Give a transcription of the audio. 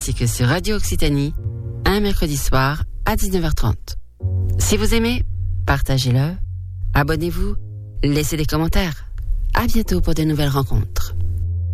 ainsi que sur Radio Occitanie, un mercredi soir à 19h30. Si vous aimez, partagez-le, abonnez-vous, laissez des commentaires. À bientôt pour de nouvelles rencontres.